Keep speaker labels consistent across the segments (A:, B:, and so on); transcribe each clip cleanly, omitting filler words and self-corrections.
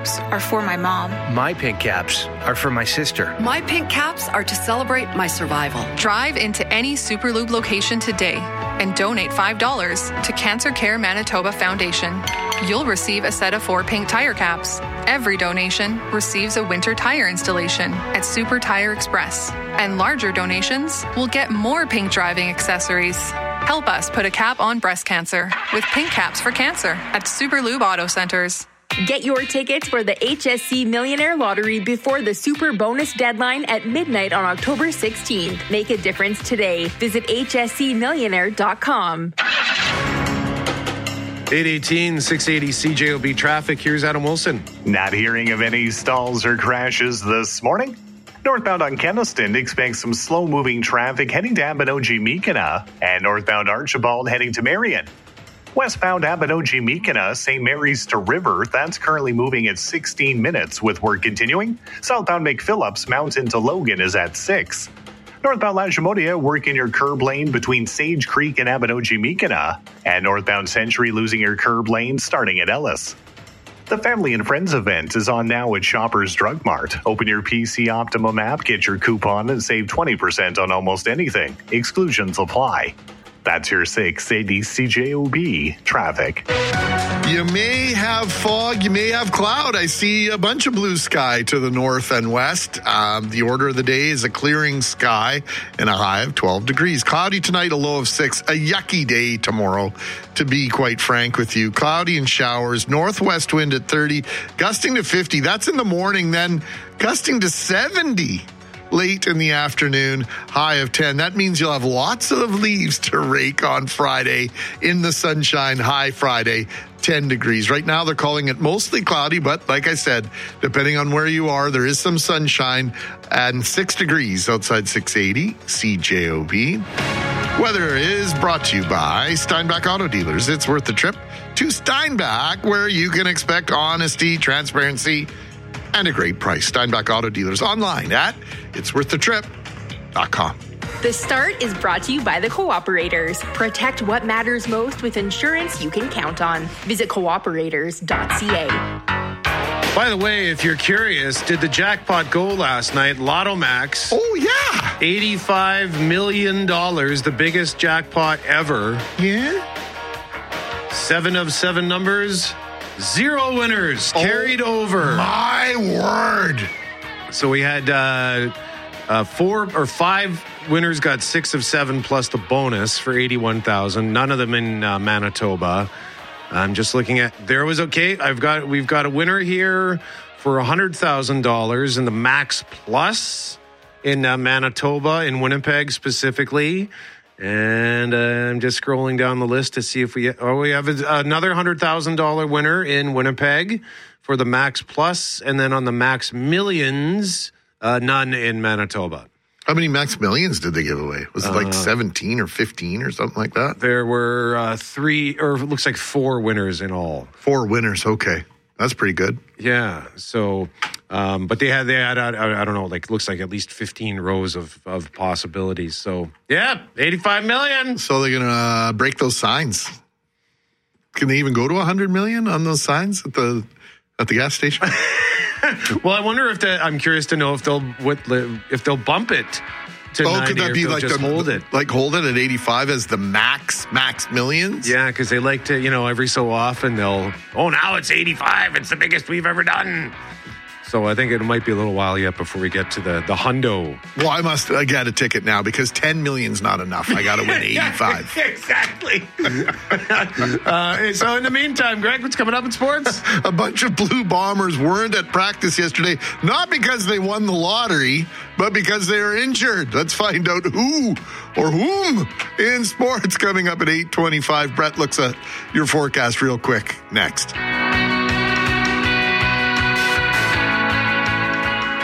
A: caps are for my mom.
B: My pink caps are for my sister.
C: My pink caps are to celebrate my survival.
D: Drive into any Superlube location today and donate $5 to Cancer Care Manitoba Foundation. You'll receive a set of 4 pink tire caps. Every donation receives a winter tire installation at Super Tire Express. And larger donations will get more pink driving accessories. Help us put a cap on breast cancer with pink caps for cancer at Superlube Auto Centers.
E: Get your tickets for the HSC Millionaire Lottery before the Super Bonus deadline at midnight on October 16th. Make a difference today. Visit hscmillionaire.com.
F: 818, 680 CJOB traffic. Here's Adam Wilson.
G: Not hearing of any stalls or crashes this morning. Northbound on Kenaston, expect some slow-moving traffic heading to Abinogi-Mekina, and northbound Archibald heading to Marion. Westbound Abinogi-Mekina, St. Mary's to River, that's currently moving at 16 minutes with work continuing. Southbound McPhillips, Mountain to Logan is at 6. Northbound Lashimodia, work in your curb lane between Sage Creek and Abinogi-Mekina, and northbound Century losing your curb lane starting at Ellis. The Family and Friends event is on now at Shoppers Drug Mart. Open your PC Optimum app, get your coupon, and save 20% on almost anything. Exclusions apply. That's your 680 CJOB traffic.
H: You may have fog, you may have cloud. I see a bunch of blue sky to the north and west. The order of the day is a clearing sky and a high of 12 degrees. Cloudy tonight, a low of 6. A yucky day tomorrow, to be quite frank with you. Cloudy and showers, northwest wind at 30, gusting to 50. That's in the morning, then gusting to 70. Late in the afternoon, high of 10. That means you'll have lots of leaves to rake on Friday in the sunshine. High Friday, 10 degrees. Right now, they're calling it mostly cloudy, but like I said, depending on where you are, there is some sunshine and 6 degrees outside 680 CJOB. Weather is brought to you by Steinbach Auto Dealers. It's worth the trip to Steinbach, where you can expect honesty, transparency, and a great price. Steinbach Auto Dealers online at itsworththetrip.com.
E: The Start is brought to you by the Cooperators. Protect what matters most with insurance you can count on. Visit cooperators.ca.
F: By the way, if you're curious, did the jackpot go last night? Lotto Max.
H: Oh, yeah.
F: $85 million, the biggest jackpot ever.
H: Yeah.
F: 7 of 7 numbers. 0 winners carried over.
H: My word.
F: So we had 4 or 5 winners got 6 of 7 plus the bonus for $81,000. None of them in Manitoba. I'm just looking at there was okay. We've got a winner here for $100,000 in the Max Plus in Manitoba, in Winnipeg specifically. And I'm just scrolling down the list to see if we have another $100,000 winner in Winnipeg for the Max Plus, and then on the Max Millions, none in Manitoba.
H: How many Max Millions did they give away? Was it like 17 or 15 or something like that?
F: There were 3, or it looks like 4 winners in all.
H: 4 winners, okay. That's pretty good.
F: Yeah. So, but they had I don't know, like looks like at least 15 rows of possibilities. So yeah, 85 million.
H: So they're gonna break those signs. Can they even go to 100 million on those signs at the gas station?
F: Well, I wonder if I'm curious to know if they'll bump it to 90,
H: could that be like
F: hold it
H: at 85 as the max Millions?
F: Yeah, because they like to, every so often now it's 85. It's the biggest we've ever done. So I think it might be a little while yet before we get to the hundo.
H: Well, I get a ticket now because 10 million's not enough. I got to win 85.
F: Exactly. So in the meantime, Greg, what's coming up in sports?
H: A bunch of Blue Bombers weren't at practice yesterday, not because they won the lottery, but because they were injured. Let's find out who or whom in sports coming up at 8:25. Brett looks at your forecast real quick next.
E: It's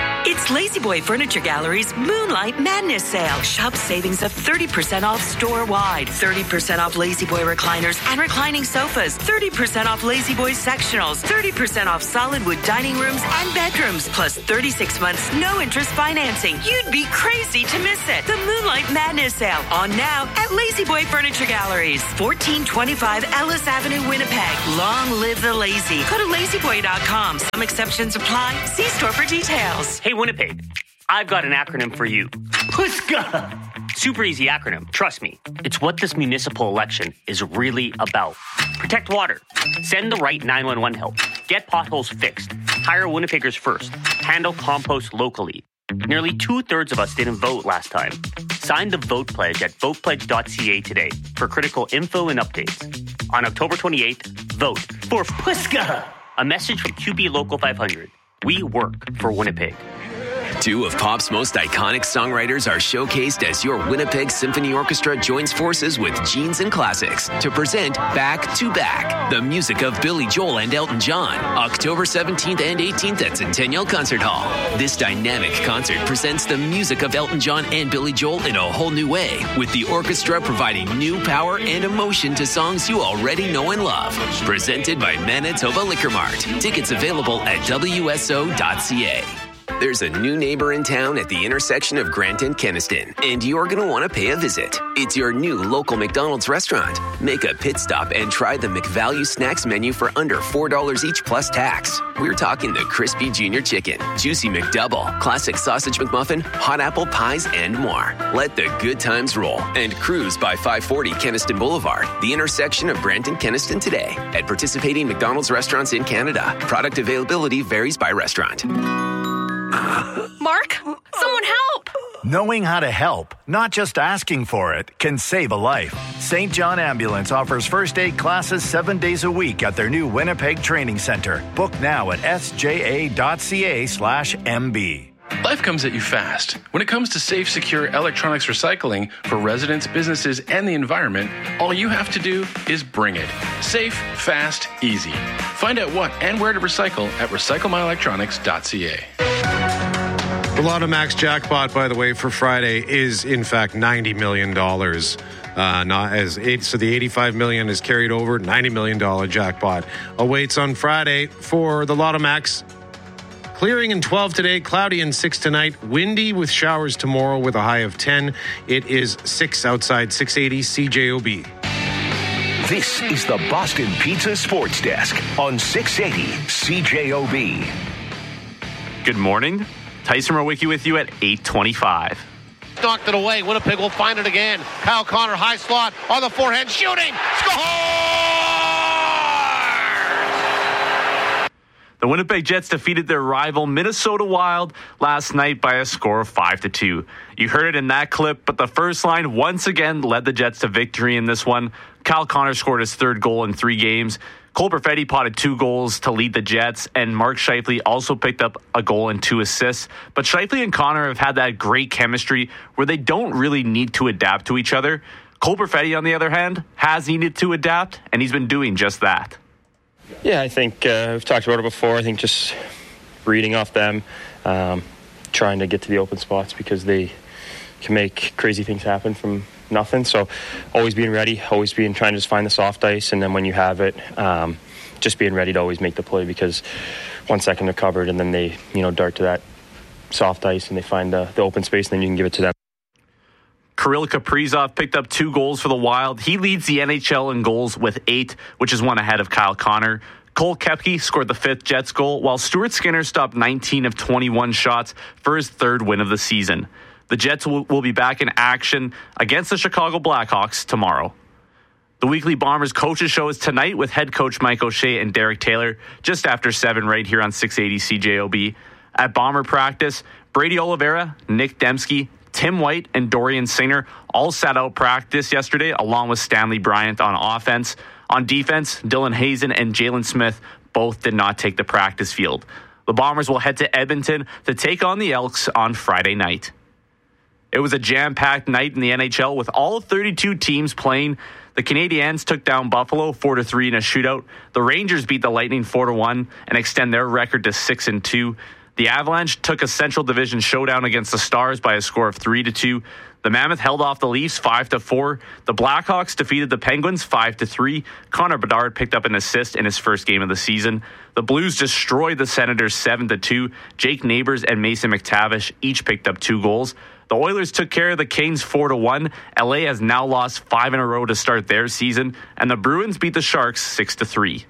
A: It's La-Z-Boy Furniture Gallery's Moonlight Madness Sale. Shop savings of 30% off store-wide, 30% off La-Z-Boy recliners and reclining sofas, 30% off La-Z-Boy sectionals, 30% off solid wood dining rooms and bedrooms, plus 36 months no-interest financing. You'd be crazy to miss it. The Moonlight Madness Sale on now at La-Z-Boy Furniture Galleries, 1425 Ellis Avenue, Winnipeg. Long live the lazy. Go to lazyboy.com. Some exceptions apply. See store for details.
I: Hey, Winnipeg, I've got an acronym for you. PUSCA! Super easy acronym, trust me. It's what this municipal election is really about. Protect water. Send the right 911 help. Get potholes fixed. Hire Winnipeggers first. Handle compost locally. Nearly 2/3 of us didn't vote last time. Sign the Vote Pledge at votepledge.ca today for critical info and updates. On October 28th, vote for PUSCA! A message from QP Local 500. We work for Winnipeg.
J: Two of pop's most iconic songwriters are showcased as your Winnipeg Symphony Orchestra joins forces with Genes and Classics to present Back to Back, the music of Billy Joel and Elton John, October 17th and 18th at Centennial Concert Hall. This dynamic concert presents the music of Elton John and Billy Joel in a whole new way, with the orchestra providing new power and emotion to songs you already know and love. Presented by Manitoba Liquor Mart. Tickets available at wso.ca. There's a new neighbor in town at the intersection of Grant and Kenaston, and you're going to want to pay a visit. It's your new local McDonald's restaurant. Make a pit stop and try the McValue Snacks menu for under $4 each plus tax. We're talking the Crispy Junior Chicken, Juicy McDouble, Classic Sausage McMuffin, Hot Apple Pies, and more. Let the good times roll and cruise by 540 Kenaston Boulevard, the intersection of Grant and Kenaston today at participating McDonald's restaurants in Canada. Product availability varies by restaurant.
K: Mark, someone help!
L: Knowing how to help, not just asking for it, can save a life. St. John Ambulance offers first aid classes 7 days a week at their new Winnipeg Training Center. Book now at sja.ca/MB.
M: Life comes at you fast. When it comes to safe, secure electronics recycling for residents, businesses, and the environment, all you have to do is bring it. Safe, fast, easy. Find out what and where to recycle at recyclemyelectronics.ca.
F: The Lotto Max jackpot, by the way, for Friday is in fact $90 million. So the $85 million is carried over. $90 million jackpot awaits on Friday for the Lotto Max. Clearing in 12 today, cloudy and 6 tonight, windy with showers tomorrow with a high of 10. It is 6 outside 680 CJOB.
N: This is the Boston Pizza Sports Desk on 680 CJOB.
O: Good morning. Tyson Rowicki with you at 8:25.
P: Knocked it away. Winnipeg will find it again. Kyle Connor, high slot on the forehand, shooting. Score!
O: The Winnipeg Jets defeated their rival Minnesota Wild last night by a score of 5-2. You heard it in that clip, but the first line once again led the Jets to victory in this one. Kyle Connor scored his third goal in 3 games. Cole Perfetti potted 2 goals to lead the Jets, and Mark Scheifele also picked up a goal and 2 assists. But Scheifele and Connor have had that great chemistry where they don't really need to adapt to each other. Cole Perfetti, on the other hand, has needed to adapt, and he's been doing just that.
Q: Yeah, I think we've talked about it before. I think just reading off them, trying to get to the open spots because they can make crazy things happen from nothing. So always being ready, trying to just find the soft ice, and then when you have it, just being ready to always make the play, because 1 second they're covered and then they dart to that soft ice and they find the open space and then you can give it to them.
O: Kirill Kaprizov picked up 2 goals for the Wild. He leads the NHL in goals with 8, which is 1 ahead of Kyle Connor. Cole Koepke scored the 5th Jets goal, while Stuart Skinner stopped 19 of 21 shots for his 3rd win of the season. The Jets will be back in action against the Chicago Blackhawks tomorrow. The weekly Bombers coaches show is tonight with head coach Mike O'Shea and Derek Taylor just after 7 right here on 680 CJOB. At Bomber practice, Brady Oliveira, Nick Dembski, Tim White, and Dorian Singer all sat out practice yesterday, along with Stanley Bryant on offense. On defense, Dylan Hazen and Jalen Smith both did not take the practice field. The Bombers will head to Edmonton to take on the Elks on Friday night. It was a jam-packed night in the NHL with all 32 teams playing. The Canadiens took down Buffalo 4-3 in a shootout. The Rangers beat the Lightning 4-1 and extend their record to 6-2. The Avalanche took a Central Division showdown against the Stars by a score of 3-2. The Mammoth held off the Leafs 5-4. The Blackhawks defeated the Penguins 5-3. Connor Bedard picked up an assist in his first game of the season. The Blues destroyed the Senators 7-2. Jake Neighbors and Mason McTavish each picked up 2 goals. The Oilers took care of the Canes 4-1. LA has now lost 5 in a row to start their season, and the Bruins beat the Sharks 6-3.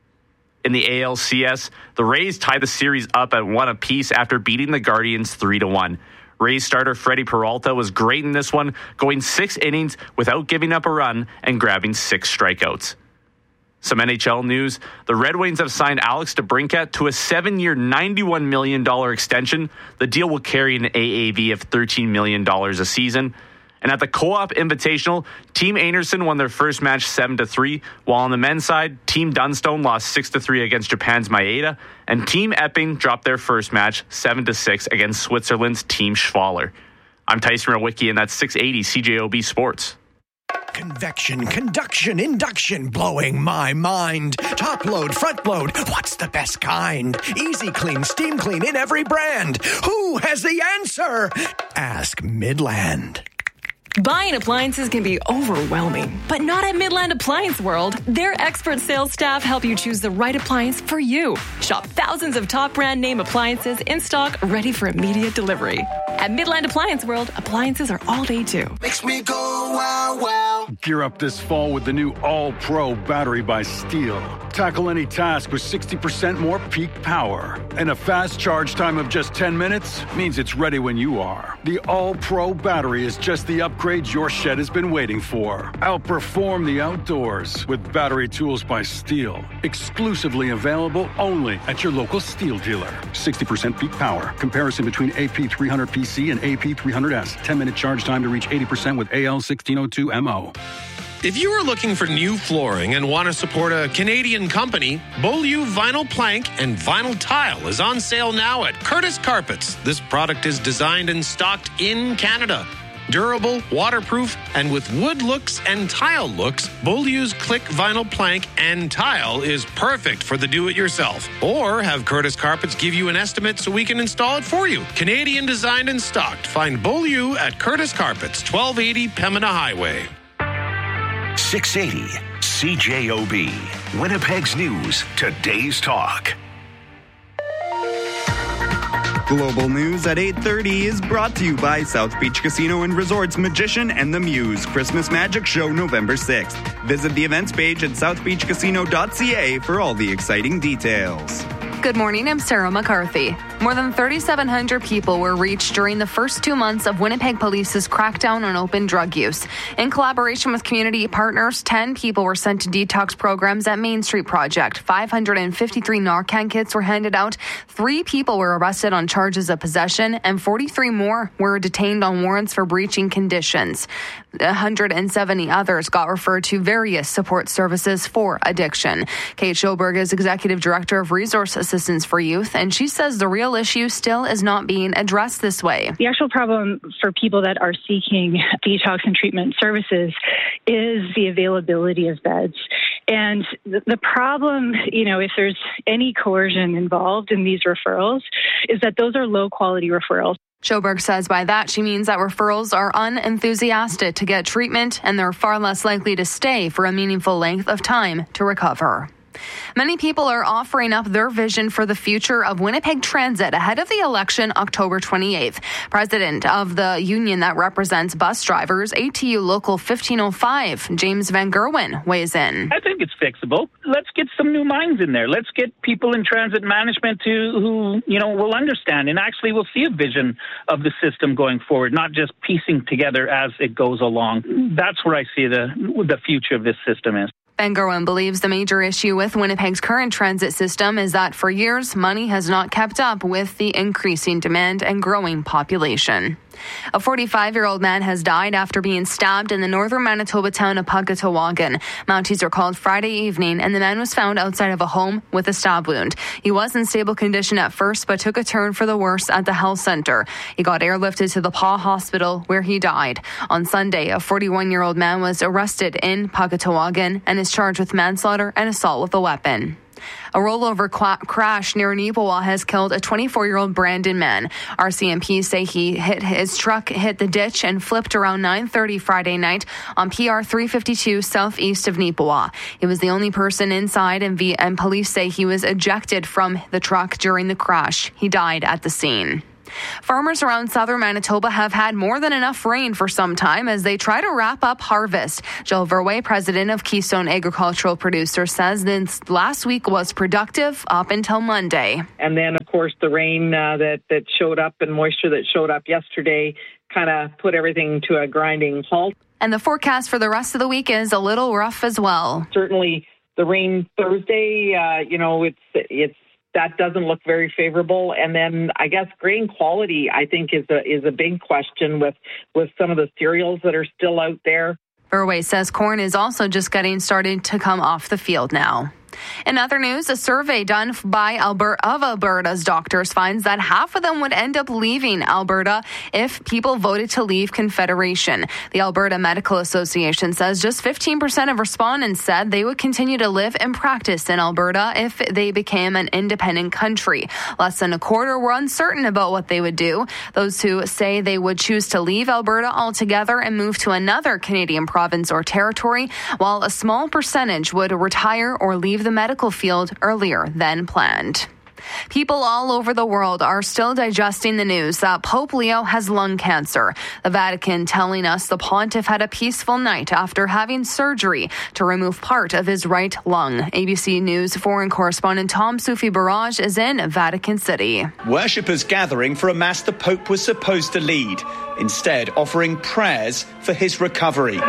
O: In the ALCS, the Rays tied the series up at 1 apiece after beating the Guardians 3-1. Rays starter Freddie Peralta was great in this one, going 6 innings without giving up a run and grabbing 6 strikeouts. Some NHL news. The Red Wings have signed Alex DeBrincat to a 7-year, $91 million extension. The deal will carry an AAV of $13 million a season. And at the Co-op Invitational, Team Anderson won their first match 7-3, while on the men's side, Team Dunstone lost 6-3 against Japan's Maeda, and Team Epping dropped their first match 7-6 against Switzerland's Team Schwaller. I'm Tyson Rowicki, and that's 680 CJOB Sports.
K: Convection, conduction, induction, blowing my mind. Top load, front load, what's the best kind? Easy clean, steam clean in every brand. Who has the answer? Ask Midland.
R: Buying appliances can be overwhelming, but not at Midland Appliance World. Their expert sales staff help you choose the right appliance for you. Shop thousands of top brand name appliances in stock, ready for immediate delivery. At Midland Appliance World, appliances are all day too.
S: Makes me go wow, wow. Gear up this fall with the new All-Pro battery by Steel. Tackle any task with 60% more peak power. And a fast charge time of just 10 minutes means it's ready when you are. The All-Pro battery is just the upgrade your shed has been waiting for. Outperform the outdoors with battery tools by Steel. Exclusively available only at your local Steel dealer. 60% peak power. Comparison between AP300PC and AP300S. 10-minute charge time to reach 80% with AL1602MO.
F: If you are looking for new flooring and want to support a Canadian company, Beaulieu Vinyl Plank and Vinyl Tile is on sale now at Curtis Carpets. This product is designed and stocked in Canada. Durable, waterproof, and with wood looks and tile looks, Beaulieu's Click Vinyl Plank and Tile is perfect for the do-it-yourself. Or have Curtis Carpets give you an estimate so we can install it for you. Canadian designed and stocked. Find Beaulieu at Curtis Carpets, 1280 Pembina Highway.
N: 680 CJOB. Winnipeg's News. Today's Talk.
T: Global News at 8:30 is brought to you by South Beach Casino and Resorts Magician and the Muse Christmas Magic Show November 6th. Visit the events page at southbeachcasino.ca for all the exciting details.
U: Good morning, I'm Sarah McCarthy. More than 3,700 people were reached during the first 2 months of Winnipeg Police's crackdown on open drug use. In collaboration with community partners, 10 people were sent to detox programs at Main Street Project. 553 Narcan kits were handed out. 3 people were arrested on charges of possession, and 43 more were detained on warrants for breaching conditions. 170 others got referred to various support services for addiction. Kate Schoberg is Executive Director of Resource Assistance for Youth, and she says the real issue still is not being addressed this way.
V: The actual problem for people that are seeking detox and treatment services is the availability of beds. And the problem, if there's any coercion involved in these referrals, is that those are low-quality referrals.
U: Schoberg says by that she means that referrals are unenthusiastic to get treatment, and they're far less likely to stay for a meaningful length of time to recover. Many people are offering up their vision for the future of Winnipeg Transit ahead of the election October 28th. President of the union that represents bus drivers, ATU Local 1505, James Van Gerwen, weighs in.
W: I think it's fixable. Let's get some new minds in there. Let's get people in transit management who will understand and actually will see a vision of the system going forward, not just piecing together as it goes along. That's where I see the future of this system is.
U: Van Gerwen believes the major issue with Winnipeg's current transit system is that for years, money has not kept up with the increasing demand and growing population. A 45-year-old man has died after being stabbed in the northern Manitoba town of Pugatawagan. Mounties are called Friday evening, and the man was found outside of a home with a stab wound. He was in stable condition at first, but took a turn for the worse at the health center. He got airlifted to the Paw Hospital, where he died. On Sunday, a 41-year-old man was arrested in Pugatawagan and is charged with manslaughter and assault with a weapon. A rollover crash near Neepawa has killed a 24-year-old Brandon man. RCMP say his truck hit the ditch and flipped around 9:30 Friday night on PR 352 southeast of Neepawa. He was the only person inside, and police say he was ejected from the truck during the crash. He died at the scene. Farmers around southern Manitoba have had more than enough rain for some time as they try to wrap up harvest. Jill Verwey, president of Keystone Agricultural Producers, says this last week was productive up until Monday.
B: And then, of course, the rain that showed up and moisture that showed up yesterday kind of put everything to a grinding halt.
U: And the forecast for the rest of the week is a little rough as well.
B: Certainly the rain Thursday, it's that doesn't look very favorable. And then I guess grain quality, I think, is a big question with some of the cereals that are still out there.
U: Verwey says corn is also just getting started to come off the field now. In other news, a survey done by Alberta's doctors finds that half of them would end up leaving Alberta if people voted to leave Confederation. The Alberta Medical Association says just 15% of respondents said they would continue to live and practice in Alberta if they became an independent country. Less than a quarter were uncertain about what they would do. Those who say they would choose to leave Alberta altogether and move to another Canadian province or territory, while a small percentage would retire or leave the medical field earlier than planned. People all over the world are still digesting the news that Pope Leo has lung cancer. The Vatican telling us the pontiff had a peaceful night after having surgery to remove part of his right lung. ABC News foreign correspondent Tom Sufi Barrage is in Vatican City.
C: Worshippers gathering for a mass the Pope was supposed to lead, instead offering prayers for his recovery.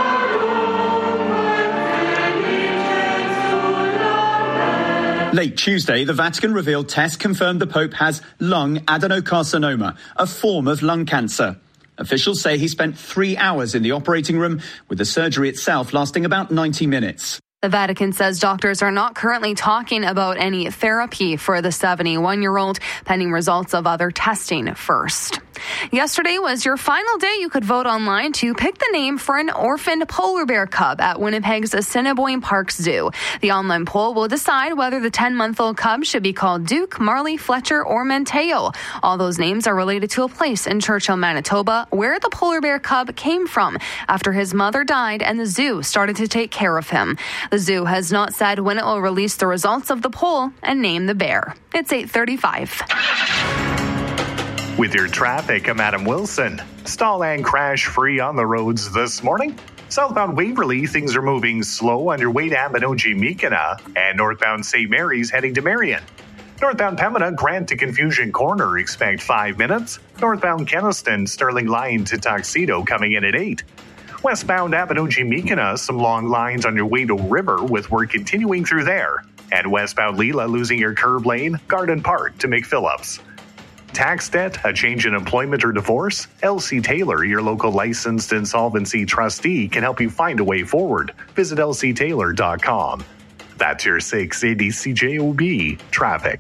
C: Late Tuesday, the Vatican revealed tests confirmed the Pope has lung adenocarcinoma, a form of lung cancer. Officials say he spent 3 hours in the operating room, with the surgery itself lasting about 90 minutes.
U: The Vatican says doctors are not currently talking about any therapy for the 71-year-old, pending results of other testing first. Yesterday was your final day you could vote online to pick the name for an orphaned polar bear cub at Winnipeg's Assiniboine Park Zoo. The online poll will decide whether the 10-month-old cub should be called Duke, Marley, Fletcher, or Mateo. All those names are related to a place in Churchill, Manitoba, where the polar bear cub came from after his mother died and the zoo started to take care of him. The zoo has not said when it will release the results of the poll and name the bear. It's 8:35.
G: With your traffic, I'm Adam Wilson. Stall and crash free on the roads this morning. Southbound Waverly, things are moving slow on your way to Ambanoji-Mikina, and northbound St. Mary's heading to Marion. Northbound Pembina, Grant to Confusion Corner, expect 5 minutes. Northbound Keniston, Sterling Line to Tuxedo coming in at 8. Westbound Ambanoji-Mikina, some long lines on your way to River with work continuing through there. And westbound Leela, losing your curb lane, Garden Park to McPhillips. Tax debt, a change in employment or divorce? LC Taylor, your local licensed insolvency trustee, can help you find a way forward. Visit lctaylor.com. That's your 680 CJOB traffic.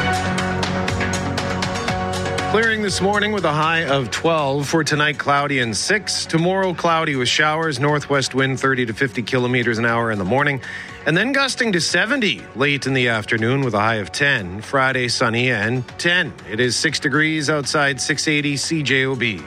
F: Clearing this morning with a high of 12. For tonight, cloudy and 6. Tomorrow, cloudy with showers. Northwest wind 30 to 50 kilometers an hour in the morning. And then gusting to 70 late in the afternoon with a high of 10. Friday, sunny and 10. It is 6 degrees outside 680 CJOB.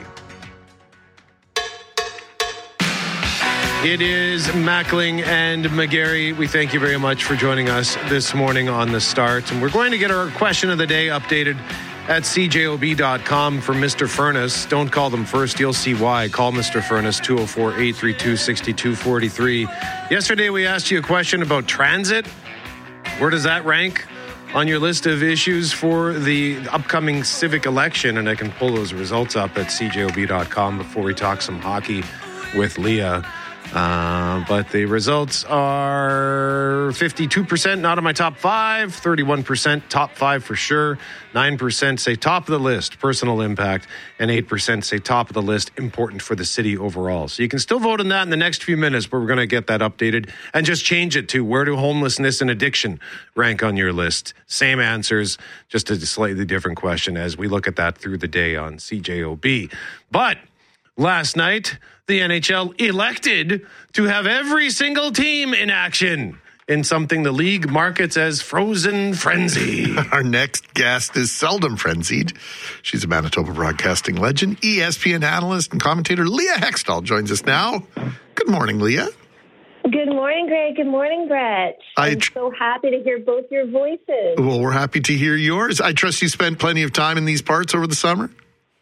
F: It is Mackling and McGarry. We thank you very much for joining us this morning on The Start. And we're going to get our question of the day updated at cjob.com for Mr. Furnace. Don't call them first. You'll see why. Call Mr. Furnace, 204-832-6243. Yesterday, we asked you a question about transit. Where does that rank on your list of issues for the upcoming civic election? And I can pull those results up at cjob.com before we talk some hockey with Leah. But the results are 52% not in my top 5, 31% top 5 for sure, 9% say top of the list, personal impact, and 8% say top of the list, important for the city overall. So you can still vote on that in the next few minutes, but we're going to get that updated and just change it to where do homelessness and addiction rank on your list. Same answers, just a slightly different question as we look at that through the day on CJOB. But last night, the NHL elected to have every single team in action in something the league markets as frozen frenzy.
D: Our next guest is seldom frenzied. She's a Manitoba broadcasting legend, ESPN analyst and commentator Leah Hextall joins us now. Good morning, Leah.
E: Good morning, Greg. Good morning, Brett. I'm so happy to hear both your voices.
D: Well, we're happy to hear yours. I trust you spent plenty of time in these parts over the summer?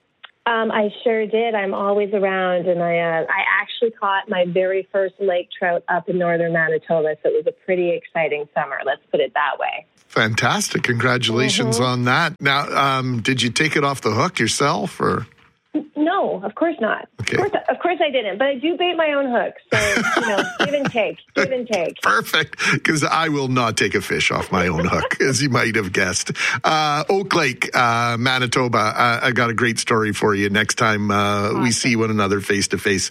E: I sure did. I'm always around, and I actually caught my very first lake trout up in northern Manitoba, so it was a pretty exciting summer. Let's put it that way.
D: Fantastic. Congratulations on that. Now, did you take it off the hook yourself, or?
E: No, of course not.
D: Okay.
E: Of course I didn't, but I do bait my own hook. So, give and take.
D: Perfect, because I will not take a fish off my own hook, as you might have guessed. Oak Lake, Manitoba, I got a great story for you next time we see one another face to face.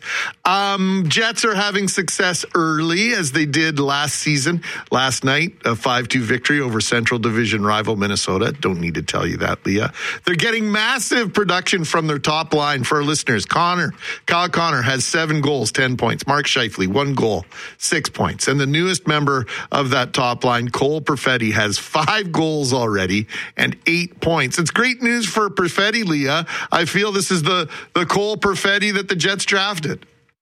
D: Jets are having success early, as they did last season. Last night, a 5-2 victory over Central Division rival Minnesota. Don't need to tell you that, Leah. They're getting massive production from their top line. For our listeners, Kyle Connor has 7 goals, 10 points. Mark Scheifele, 1 goal, 6 points. And the newest member of that top line, Cole Perfetti, has 5 goals already and 8 points. It's great news for Perfetti, Leah. I feel this is the Cole Perfetti that the Jets drafted.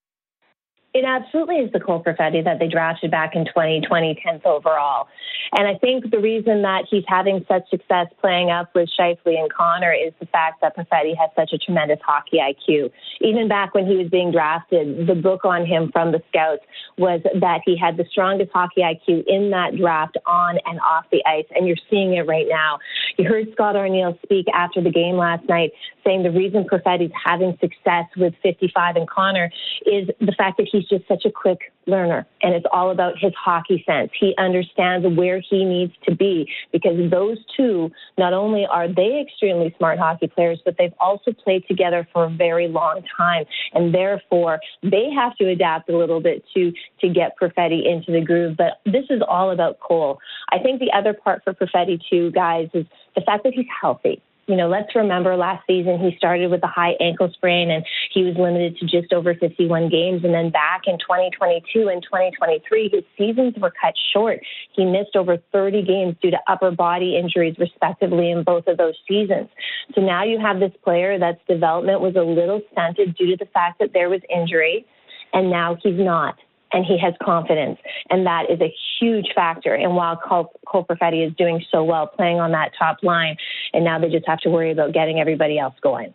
E: It absolutely is the Cole Perfetti that they drafted back in 2020, 10th overall. And I think the reason that he's having such success playing up with Scheifele and Connor is the fact that Perfetti has such a tremendous hockey IQ. Even back when he was being drafted, the book on him from the scouts was that he had the strongest hockey IQ in that draft on and off the ice, and you're seeing it right now. You heard Scott Arniel speak after the game last night saying the reason Perfetti's having success with 55 and Connor is the fact that he's just such a quick learner, and it's all about his hockey sense. He understands where he needs to be, because those two, not only are they extremely smart hockey players, but they've also played together for a very long time, and therefore they have to adapt a little bit to get Perfetti into the groove. But this is all about Cole. I think the other part for Perfetti too, guys, is the fact that he's healthy. Let's remember last season he started with a high ankle sprain and he was limited to just over 51 games. And then back in 2022 and 2023, his seasons were cut short. He missed over 30 games due to upper body injuries, respectively, in both of those seasons. So now you have this player that's development was a little stunted due to the fact that there was injury, and now he's not. And he has confidence, and that is a huge factor. And while Cole Perfetti is doing so well playing on that top line, and now they just have to worry about getting everybody else going.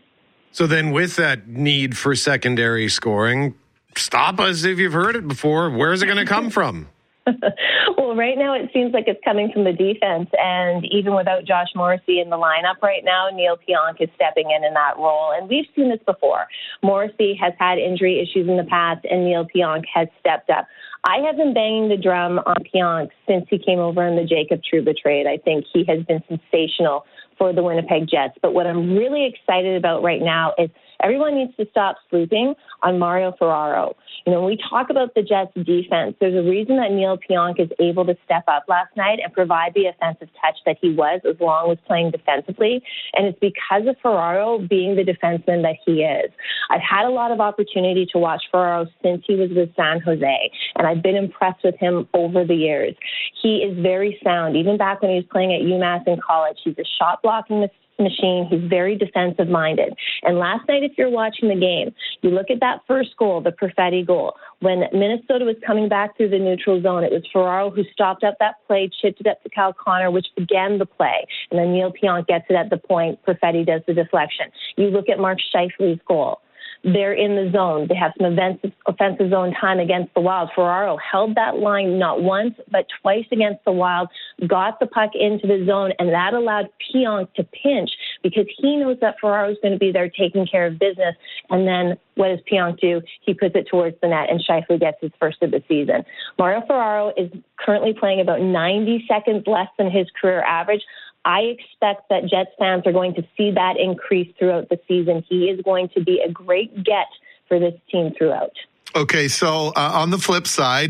F: So then with that need for secondary scoring, stop us if you've heard it before. Where's it going to come from?
E: Well, right now it seems like it's coming from the defense, and even without Josh Morrissey in the lineup right now, Neil Pionk is stepping in that role, and we've seen this before. Morrissey has had injury issues in the past, and Neil Pionk has stepped up. I have been banging the drum on Pionk since he came over in the Jacob Trouba trade. I think he has been sensational for the Winnipeg Jets, but what I'm really excited about right now is everyone needs to stop sleeping on Mario Ferraro. When we talk about the Jets' defense, there's a reason that Neil Pionk is able to step up last night and provide the offensive touch that he was, as long as playing defensively. And it's because of Ferraro being the defenseman that he is. I've had a lot of opportunity to watch Ferraro since he was with San Jose, and I've been impressed with him over the years. He is very sound. Even back when he was playing at UMass in college, he's a shot-blocking machine. He's very defensive minded. And last night, if you're watching the game, you look at that first goal, the Perfetti goal. When Minnesota was coming back through the neutral zone, it was Ferraro who stopped up that play, chipped it up to Kyle Connor, which began the play. And then Neil Pionk gets it at the point. Perfetti does the deflection. You look at Mark Scheifele's goal. They're in the zone. They have some offensive zone time against the Wild. Ferraro held that line not once, but twice against the Wild, got the puck into the zone, and that allowed Pionk to pinch because he knows that Ferraro's going to be there taking care of business. And then what does Pionk do? He puts it towards the net, and Scheifele gets his first of the season. Mario Ferraro is currently playing about 90 seconds less than his career average. I expect that Jets fans are going to see that increase throughout the season. He is going to be a great get for this team throughout.
D: Okay, so on the flip side,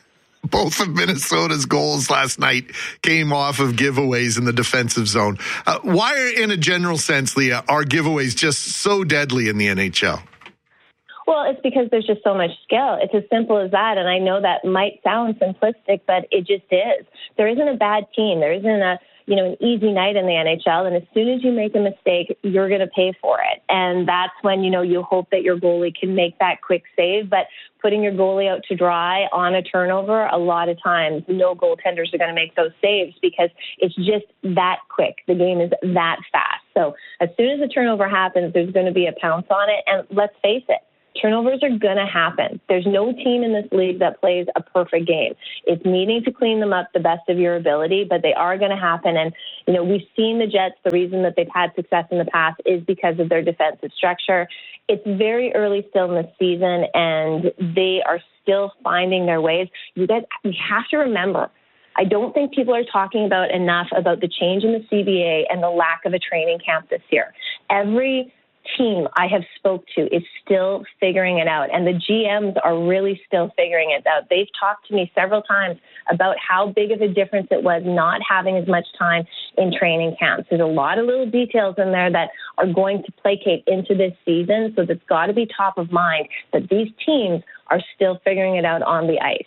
D: both of Minnesota's goals last night came off of giveaways in the defensive zone. Why, in a general sense, Leah, are giveaways just so deadly in the NHL?
E: Well, it's because there's just so much skill. It's as simple as that. And I know that might sound simplistic, but it just is. There isn't a bad team. There isn't an easy night in the NHL. And as soon as you make a mistake, you're going to pay for it. And that's when, you hope that your goalie can make that quick save. But putting your goalie out to dry on a turnover, a lot of times, no goaltenders are going to make those saves because it's just that quick. The game is that fast. So as soon as the turnover happens, there's going to be a pounce on it. And let's face it, turnovers are going to happen. There's no team in this league that plays a perfect game. It's needing to clean them up the best of your ability, but they are going to happen. And, we've seen the Jets, the reason that they've had success in the past is because of their defensive structure. It's very early still in the season, and they are still finding their ways. You guys, we have to remember, I don't think people are talking about enough about the change in the CBA and the lack of a training camp this year. Every team I have spoke to is still figuring it out, and the GMs are really still figuring it out. They've talked to me several times about how big of a difference it was not having as much time in training camps. There's a lot of little details in there that are going to placate into this season, so that's got to be top of mind that these teams are still figuring it out on the ice.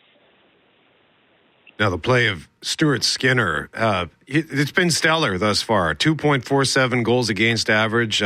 F: Now, the play of Stuart Skinner, it's been stellar thus far. 2.47 goals against average,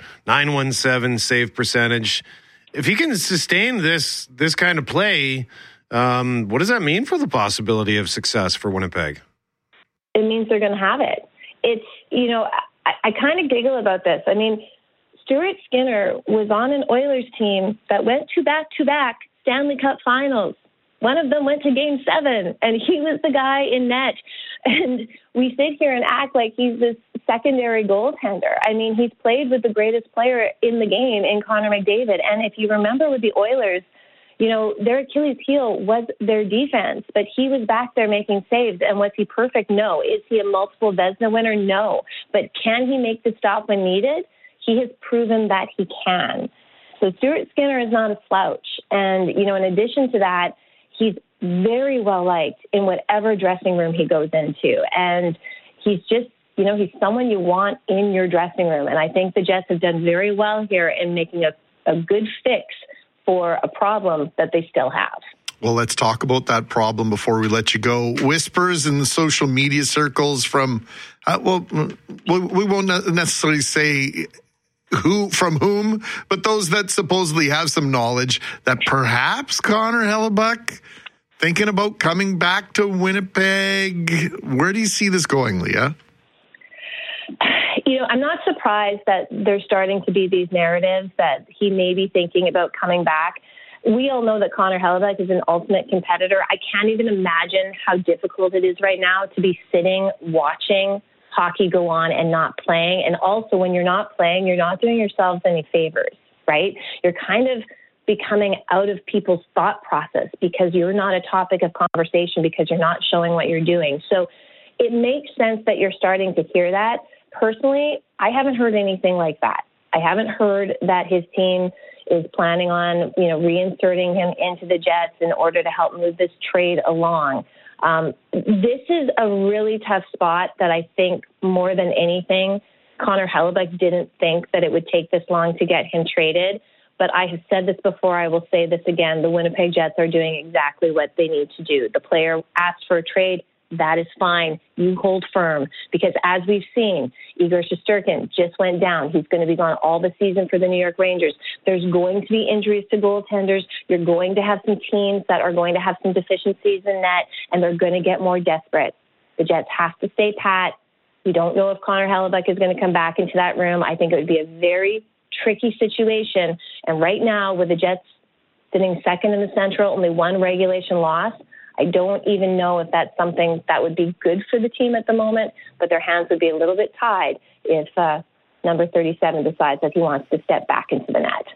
F: 917 save percentage. If he can sustain this kind of play, what does that mean for the possibility of success for Winnipeg?
E: It means they're going to have it. It's, I kind of giggle about this. I mean, Stuart Skinner was on an Oilers team that went to back-to-back Stanley Cup finals. One of them went to Game 7, and he was the guy in net. And we sit here and act like he's this secondary goaltender. I mean, he's played with the greatest player in the game in Connor McDavid. And if you remember with the Oilers, their Achilles heel was their defense, but he was back there making saves. And was he perfect? No. Is he a multiple Vezina winner? No. But can he make the stop when needed? He has proven that he can. So Stuart Skinner is not a slouch. And, in addition to that, he's very well liked in whatever dressing room he goes into. And he's just, he's someone you want in your dressing room. And I think the Jets have done very well here in making a good fix for a problem that they still have.
D: Well, let's talk about that problem before we let you go. Whispers in the social media circles from, we won't necessarily say who from whom, but those that supposedly have some knowledge that perhaps Connor Hellebuyck thinking about coming back to Winnipeg. Where do you see this going, Leah?
E: I'm not surprised that there's starting to be these narratives that he may be thinking about coming back. We all know that Connor Hellebuyck is an ultimate competitor. I can't even imagine how difficult it is right now to be sitting, watching hockey go on and not playing. And also when you're not playing, you're not doing yourselves any favors, right? You're kind of becoming out of people's thought process because you're not a topic of conversation because you're not showing what you're doing. So it makes sense that you're starting to hear that. Personally, I haven't heard anything like that. I haven't heard that his team is planning on, reinserting him into the Jets in order to help move this trade along. This is a really tough spot that I think more than anything, Connor Hellebuyck didn't think that it would take this long to get him traded. But I have said this before, I will say this again. The Winnipeg Jets are doing exactly what they need to do. The player asked for a trade. That is fine. You hold firm. Because as we've seen, Igor Shesterkin just went down. He's going to be gone all the season for the New York Rangers. There's going to be injuries to goaltenders. You're going to have some teams that are going to have some deficiencies in net, and they're going to get more desperate. The Jets have to stay pat. We don't know if Connor Hellebuyck is going to come back into that room. I think it would be a very tricky situation. And right now, with the Jets sitting second in the Central, only one regulation loss, I don't even know if that's something that would be good for the team at the moment, but their hands would be a little bit tied if number 37 decides that he wants to step back into the net.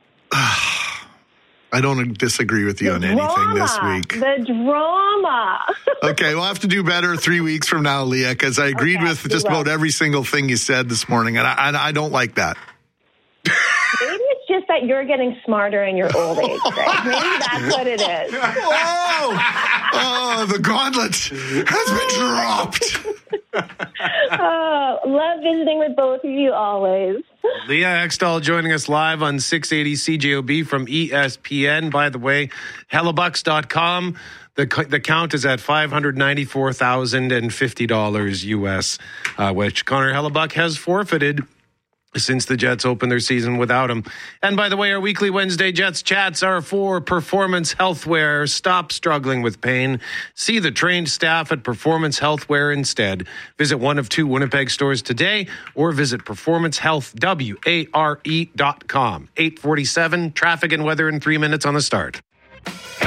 D: I don't disagree with you on anything this week.
E: The drama.
D: Okay, we'll have to do better 3 weeks from now, Leah, because I agreed with just about every single thing you said this morning, and I don't like that.
E: Maybe it's just that you're getting smarter in your old age, Greg. Maybe that's what it is.
D: Whoa! Oh, the gauntlet has been dropped.
E: Love love visiting with both of you always.
F: Leah Ekdahl joining us live on 680 CJOB from ESPN. By the way, Hellebucks.com. The count is at $594,050 US, which Connor Hellebuck has forfeited since the Jets opened their season without him. And by the way, our weekly Wednesday Jets chats are for Performance Healthwear. Stop struggling with pain. See the trained staff at Performance Healthwear instead. Visit one of 2 Winnipeg stores today or visit performancehealthware.com. 8:47, traffic and weather in 3 minutes on the start.